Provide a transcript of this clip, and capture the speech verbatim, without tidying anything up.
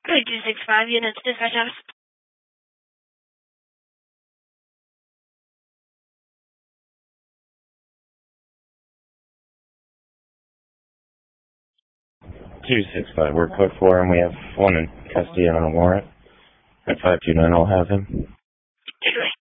Three two six five units dispatch office. two six five, we're code four, and we have one in custody and on a warrant. At five two nine, I'll have him.